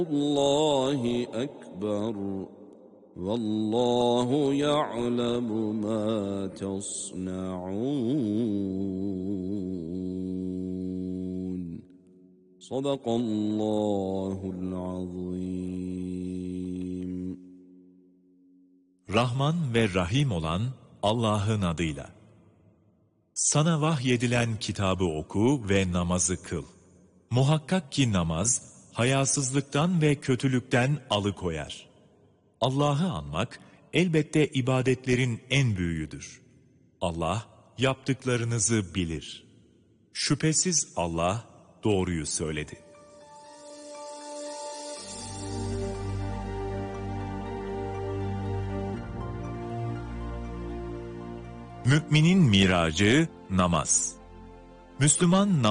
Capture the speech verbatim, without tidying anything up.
Allahi ekber. Vallahu ya'lemu ma tasna'un. Sadakallahul azim. Rahman ve Rahim olan Allah'ın adıyla. Sana vahyedilen kitabı oku ve namazı kıl. Muhakkak ki namaz, hayasızlıktan ve kötülükten alıkoyar. Allah'ı anmak, elbette ibadetlerin en büyüğüdür. Allah, yaptıklarınızı bilir. Şüphesiz Allah, doğruyu söyledi. Müminin miracı namaz. Müslüman namaz